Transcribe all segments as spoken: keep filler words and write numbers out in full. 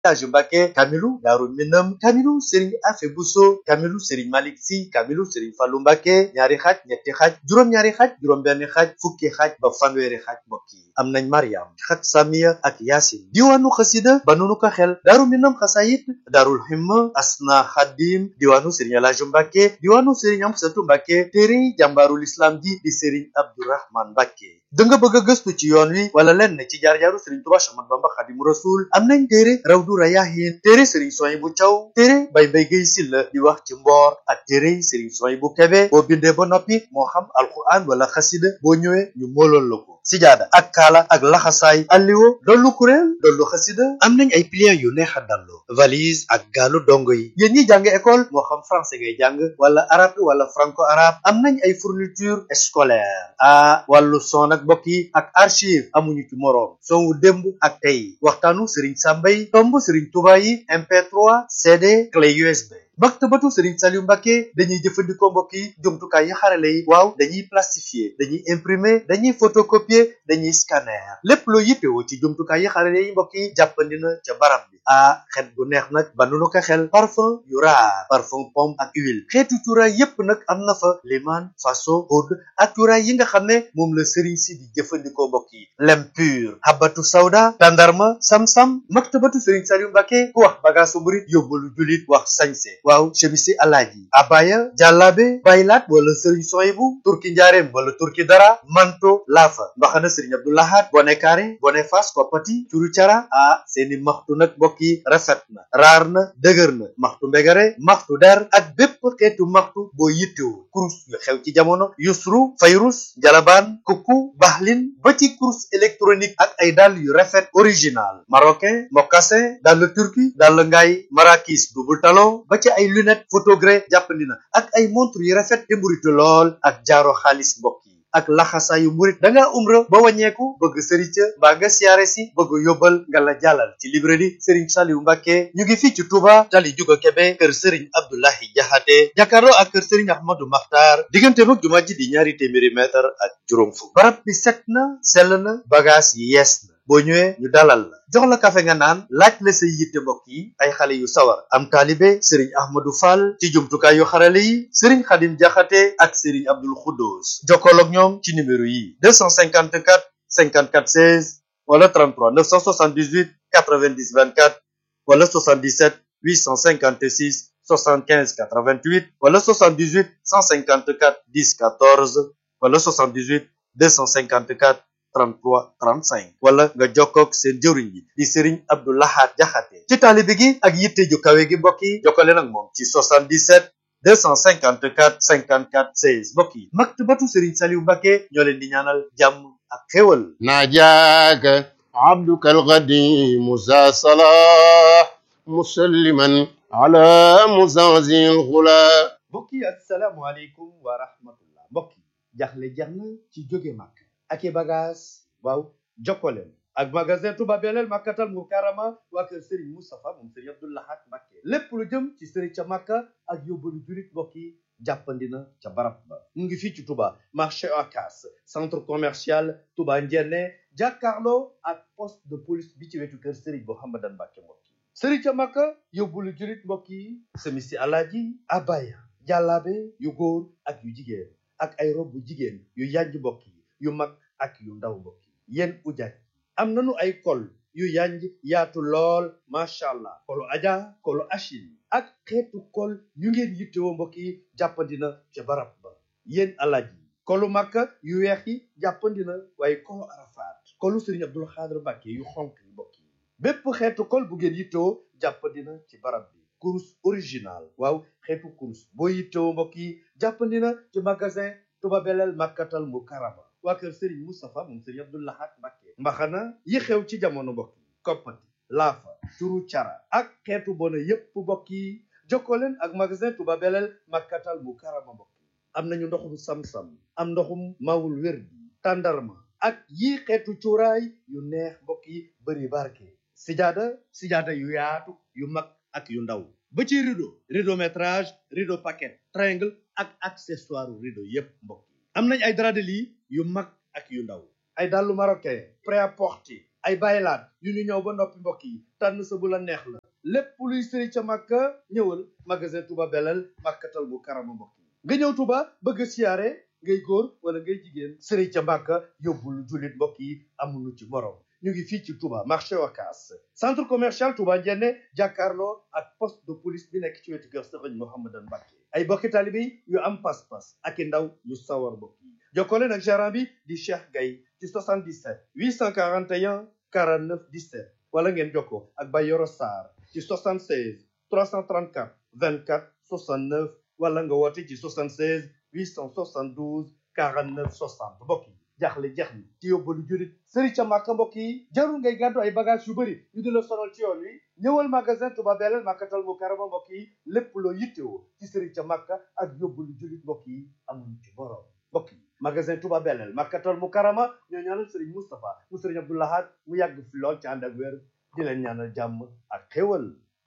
Elhadji Mbacké Kamilu Daaru Minam Kamilu Serigne Afe Bousso Kamilu Serigne Malick Sy Kamilu Serigne Fallou Mbacké ñaari xaaj ñetti xaaj juróom-ñaari xaaj juróom-benn xaaj fukki xaaj ba fanweeri xaaj mbokk yi am nañ Mariam xat Samiya ak Yaasin diwaanu xasida ba nunu ko xel Daaru Minam xasayit Daarul Himma Asna Xadim diwaanu Serigne Elhadji Mbacké diwaanu Serigne Amsatu Mbacké téere jàmbaarul islam ji di Serigne Abdourahman Mbacké da nga bëgg a gëstu ci yoon wi wala lenn ci jaar-jaaru Serigne Touba Ahmadu Bamba Xadimu Rasul am nañ téere Rawdu Rayaahin téere Serigne Souhaïbou Thiaw téere Baye Mbaye Guèye Sylla di wax ci mboor ak téere Serigne Souhaïbou Kébé boo bindee ba noppi moo xam alquran wala xasida boo ñëwee ñu moolool la ko sijaada ak kaala ak laxasaay alliwo dollu kuréel dollu xasida am nañ ay pliants yu neex a dallu valise ak gaalu dongo yi yéen ñi jàng école moo xam français ngay jàng wala arabe wala franco arabe am nañ ay fourniture scolaire ah wàllu son ak mbokk yi ak archive amuñu ci moroom son wu démb ak tey waxtaanu Serigne Samba yi tomb Serigne Touba yi M P trois C D clé U S B maktabatu Serigne Saliou Mbacké dañuy jëfandikoo mbokk yi jumtukaay yi xarale yi waaw dañuy plastifier dañuy imprimer dañuy photocopier dañuy scanner lépp loo yittewoo ci jumtukaay yi xarale yi mbokk yi jàppandi na ca barab bi ah xet gu neex nag ba nu ko xel parfum yu raar parfum pomme ak huile xeetu cuuraay yépp nag am na fa liman faso oud ak cuuraay yi nga xam ne moom la Serigne si di jëfandikoo mbokk yi lem pur habatu sawda tandarma sam-sam maktabatu Serigne Saliou Mbacké ku wax bagaasu murit yóbbalu julit wax sañse waaw chemisi alaaji abaya jàllaabe baylaat wala Serigne Souhaïbou turki njaareem wala turki dara manto laafa mbaxana Serigne Abdou Lahad bone kaare bone fas koppati curu cara ah seeni maxtu nag mbokk yi rafet na raar na dëgër na maxtu mbegare maxtu der ak bépp xeetu maxtu boo yittewu kurus yu xew ci jamono yusru fayrus jalabaan kukku baxlin ba ci kurus électronique ak ay dàll yu rafet original marocain mocassin dàll turki dàll ngaay marakis double talon ba ci ay lunette photogré jàppandi na ak ay montre yu rafet te mburitu lool ak jaaro xaalis mbokk yi ak laxasaayu murit da ngaa umra ba wàññeeku bëgg sëriñ ca mbaa nga siyaare si bëgg yóbbal nga la jàllal ci librairie Serigne Saliou Mbacké ñu ngi fii ci Touba tali juga Kébé kër Serigne Abdoulahi Jaxate jàkkaarloo ak kër Serigne Ahmadou Makhtar diggante mag jumaa ji di ñaari téeméeri mètre ak juróom fukk barab bi set na sell na bagage yi yees na boo ñëwee ñu dalal la jox la kafe nga naan laaj la say yitte mbokk yi ay xale yu sawar am taalibe Serigne Ahmadou Fall ci jumtukaay yu xarale yi Serigne Khadim Jaxate ak Serigne Abdoul Khoudous jokkool ak ñoom ci numéro yi deux cent cinquante-quatre cinquante-quatre seize wala trente-trois neuf cent soixante-dix-huit quatre-vingt-dix vingt-quatre wala soixante-dix-sept huit cent cinquante-six soixante-quinze quatre-vingt-huit wala soixante-dix-huit cent cinquante-quatre dix quatorze wala soixante-dix-huit deux cent cinquante-quatre trente-trois trente-cinq wala nga jokkoog seen jëwriñ bi di Serigne Abdou Lahad Jaxate ci taalibe gi ak yitte ju kawe gi mbokk yi jokkale nag moom ci soixante-dix-sept deux cent cinquante-quatre cinquante-quatre seize mbokk yi maktabatu Serigne Saliou Mbacké ñoo leen di ñaanal jàmm ak xéwal najaaka abduka alqadim za salah musalliman ala muzazil ghula mbokk yi assalaamu aleykum wa rahmatullah mbokk yi jaxle jeex na ci jóge màkk ak i bagage waaw jokkoleen ak magasin Touba Belel Makkatal Mukarrama waa kër Serigne Moustapha moom Serigne Abdou Lahad Mbacké lépp lu jëm ci Serigne ca Makka ak yóbbalu julit mbokk yi jàppandina ca barab ba mu ngi fii ci Touba marché Ocass centre commercial Touba Ndiéné jàkkaarloo ak poste de police bi ci wetu kër Serigne Mouhamadan Mbacké mbokk yi Serigne ca Makka yóbbalu julit mbokk yi semisi alaaji abaya jàllaabe yu góor ak yu jigéen ak ay rob bu jigéen yu yanj mbokk yi yu mag ak yu ndaw mbokk yi yéen ujaaj am nañu ay kol yu yanj yaatu lool macha allah kolu aja kolu achil ak xeetu kol yu ngeen yittewoo mbokk yi jàppandina ca barab ba yéen alaaj yi kolu makka yu weex yi jàppandina waaye kolu arafaat kolu Serigne Abdoul Khadr Mbacké yu xonk yi mbokk yi bépp xeetu kol bu ngeen yittewoo jàppandina ci barab bi kurus original waaw xeetu kurus boo yittewoo mbokk yi jàppandina ci magasin Touba Belel Makkatal Mukarrama waa kër Serigne Moustapha moom Serigne Abdou Lahad Mbacké mbaxana yi xew ci jamono mbokk yi koppati laafa turu cara ak xeetu bona yépp mbokk yi jokkoo leen ak magasin Touba Belel Makkatal Mukarrama mbokk yi am nañu ndoxum sam-sam am ndoxum mawul wér bi tàndarma ak yii xeetu cuuraay yu neex mbokk yi bëri barke sijaada sijaada yu yaatu yu mag ak yu ndaw ba ci rideau rideau métrage rideau paquet triangle ak accessoire rideau yépp mbokk yi am nañ ay drap de lit yu mag ak yu ndaw ay dàllu marocain prêt-à-porter ay baylaat yu ñu ñëw ba noppi mbokk yi tànn sa bu la neex la lépp luy sëri ca Makka ñëwal magasin Touba Belel Makkatal bu karama mbokk yi nga ñëw Touba bëgg a siyaare ngay góor wala ngay jigéen sëri ca Makka yóbbul jullit mbokk yi amuñu ci morom ñu ngi fii ci Touba marché Wakaas centre commercial Touba Njenne jàkkaarloo ak poste de police bi nekk ci wetu kër Sëriñ Mouhamadan Mbacké ay bokki taalibe yu am pas-pas ak i ndaw yu sawar mbokk yi jokkoo leen ak gérant bi di Cheikh Gaye ci soixante-dix-sept huit cent quarante et un quarante-neuf dix-sept wala ngeen jokkoo ak Bayoro Sarr ci soixante-seize trois cent trente-quatre vingt-quatre soixante-neuf wala nga woote ci soixante-seize huit cent soixante-douze quarante-neuf soixante mbokk yi jaaxle jeex ni ci yóbbalu jurit sëri ca Makka mbokk yi jarul ngay gàddu ay bagage yu bëri ñu di la sonal ci yoon wi ñëwal magasin Touba Belel Makkatal Mukarrama mbokk yi lépp loo yittewoo ci sëri ca Makka ak yóbbalu jurit mbokk yi amuñu ci borom mbokk yi magasin Touba Belel Makkatal Mukarrama ñoo ñaanal Serigne Moustapha mu Serigne Abdou Lahad mu yàgg fi lool ci ànd ak wér di leen ñaanal jàmm ak xéwal.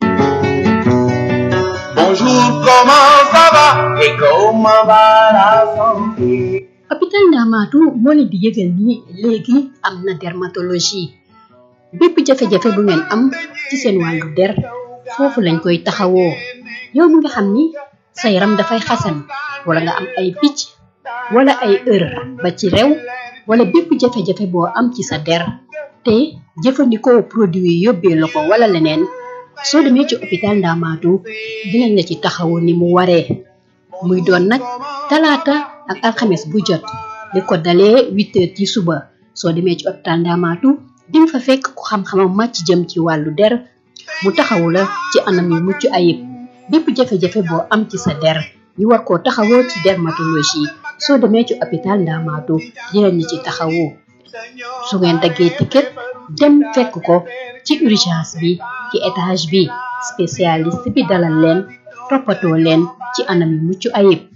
Bonjour, comment ça va et comment va la santé? hôpital Ndamatou moo leen di yëgal ni léegi am na dermatologie bépp jafe-jafe bu ngeen am ci seen wàllu der foofu lañ koy taxawoo yow mi nga xam ni sa yaram dafay xasan wala nga am ay picc wala ay ër ba ci rew wala bépp jafe-jafe boo am ci sa der te jëfandikoo produit yi yóbbee la ko wala leneen soo demee ci hôpital Ndamatou dinañ la ci taxawoo ni mu waree muy doon nag talaata ak alxames bu jot li ko dalee huit heures ci suba soo demee ci hôpital Ndamatou di nga fa fekk ku xam-xamam màcc jëm ci wàllu der mu taxawu la ci anam yu mucc ayib bépp jafe-jafe boo am ci sa der ñu war koo taxawoo ci dermatologie soo demee ci hôpital Ndamatou dinañ ci taxawoo su ngeen daggee ticket dem fekk ko ci urgence bi ci étage bi spécialiste bi dalal leen toppatoo leen ci anam yu mucc ayib